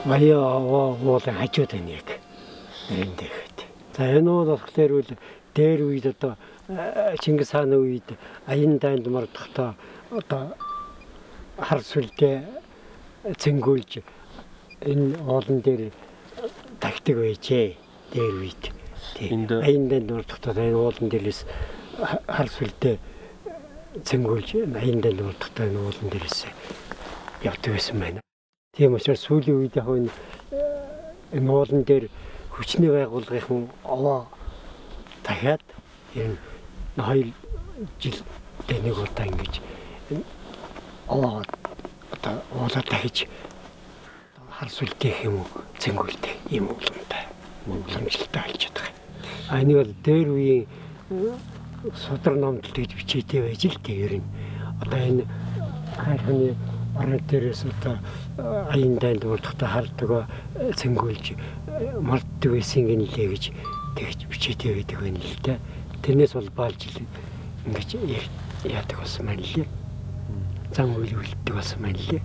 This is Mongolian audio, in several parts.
Баяа уулын хажууд байна яг. Энд дэхэд. За энэ уул болохоор үл дээр үед одоо Чингис хааны үед аян дайнд мордохдоо одоо хар сүлдээ цэнгүүлж энэ уулан дээр тагтдаг байжээ. Дээр үед. Аян дайнд мордохдоо энэ уулан дээрээс хар сүлдээ цэнгүүлж аян дайнд мордохдоо энэ уулан дээрээс явдаг байсан байна. Тийм учраас сүүлийн үед яг энэ уулан дээр хүчний байгууллагын овоо дахиад энэ 2 жилдээ нэг удаа ингэж овоо одоо уулаа дахиж хар сүлдээх юм уу цэнгүүлдэг юм уламжтай уламжлалтай болж байгаа. А энэ бол дээр үеийн судар номдолт гэж бичээтэй байж л дээ ер нь. Одоо энэ хайрхны орон дээрээс одоо аян дайнд мордохдоо хардаг цэнгүүлж морддог байсан гинлээ гэж тэгж бичээтэй байдаг байна л да. Тэрнээс бол баалж ингэж яадаг болсон байна лээ. Зам үйл үлддэг болсон байна лээ.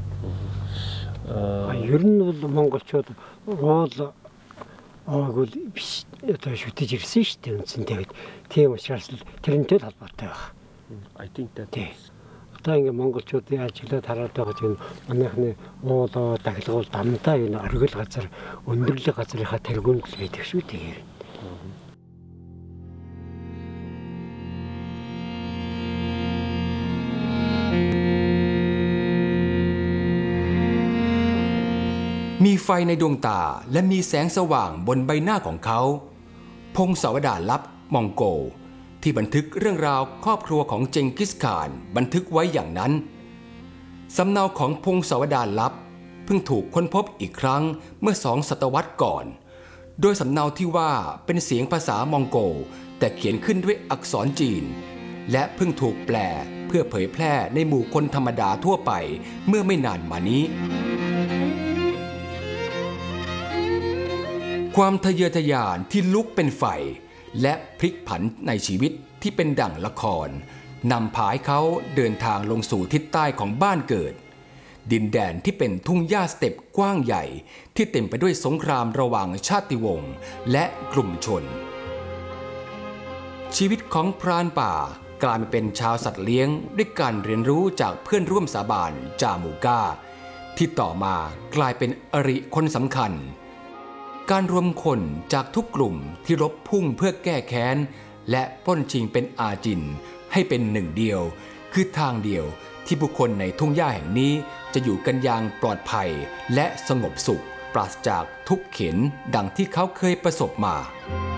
Ер нь бол монголчууд уул аагүй биш одоо шүтэж ирсэн шүү дээ үндсэндээ. Тийм учраас тэрнтэй холбоотой байна. I think that. Одоо ингээ монголчуудын ажиглаад хараад байгаа чинь манайхны уулаа дахилгуул дамдаа энэ оргил газар өндөрлөг газрынхаа тэргүүнд л байдаг шүү дээ. มีไฟในดวงตาและมีแสงสว่างบนใบหน้าของเขาพงศาวดารลับมองโกที่บันทึกเรื่องราวครอบครัวของเจงกิสข่านบันทึกไว้อย่างนั้นสำเนาของพงศาวดารลับเพิ่งถูกค้นพบอีกครั้งเมื่อ2 ศตวรรษก่อนโดยสำเนาที่ว่าเป็นเสียงภาษามองโกแต่เขียนขึ้นด้วยอักษรจีนและเพิ่งถูกแปลเพื่อเผยแพร่ในหมู่คนธรรมดาทั่วไปเมื่อไม่นานมานี้ความทะเยอทะยานที่ลุกเป็นไฟและพลิกผันในชีวิตที่เป็นดั่งละครนำพาให้เขาเดินทางลงสู่ทิศใต้ของบ้านเกิดดินแดนที่เป็นทุ่งหญ้าสเต็ปกว้างใหญ่ที่เต็มไปด้วยสงครามระหว่างชาติวงศ์และกลุ่มชนชีวิตของพรานป่ากลายมาเป็นชาวสัตว์เลี้ยงด้วยการเรียนรู้จากเพื่อนร่วมสาบานจามูก้าที่ต่อมากลายเป็นอริคนสำคัญการรวมคนจากทุกกลุ่มที่รบพุ่งเพื่อแก้แค้นและปล้นชิงเป็นอาจินให้เป็นหนึ่งเดียวคือทางเดียวที่ผู้คนในทุ่งหญ้าแห่งนี้จะอยู่กันอย่างปลอดภัยและสงบสุขปราศจากทุกข์เข็ญดังที่เขาเคยประสบมา